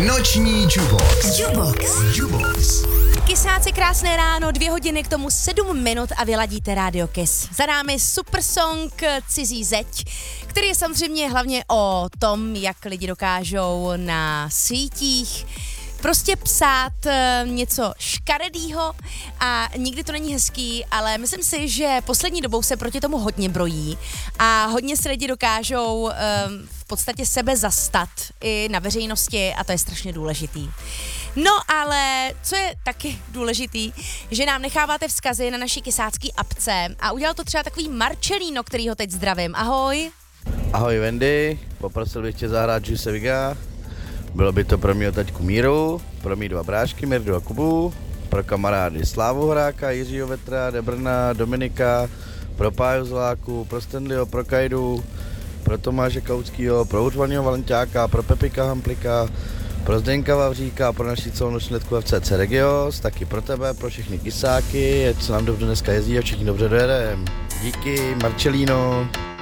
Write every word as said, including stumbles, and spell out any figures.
Noční Jubox. Jubox. Jubox. Kysáci, krásné ráno, dvě hodiny k tomu sedm minut a vyladíte Radio Kiss. Za námi super song Cizí zeď, který je samozřejmě hlavně o tom, jak lidi dokážou na sítích prostě psát něco škaredýho a nikdy to není hezký, ale myslím si, že poslední dobou se proti tomu hodně brojí a hodně se lidi dokážou um, v podstatě sebe zastat i na veřejnosti a to je strašně důležitý. No ale co je taky důležitý, že nám necháváte vzkazy na naší kysácký apce a udělal to třeba takový Marcelino, který ho teď zdravím. Ahoj. Ahoj Wendy, poprosil bych tě zahrát Juice Viga. Bylo by to pro mýho taťku Míru, pro mý dva brášky Mirdu a Kubu, pro kamarády Slávu Horáka, Jiřího Vetra, Debrna, Dominika, pro Páju Zláku, pro Stanleyho, pro Kajdu, pro Tomáše Kauckýho, pro Urvanýho Valenťáka, pro Pepika Hamplika, pro Zdenka Vavříka, pro naši celou nočletku F C C Regios, taky pro tebe, pro všechny kysáky, ať se nám dobře dneska jezdí a všichni dobře dojedeme. Díky, Marcelino.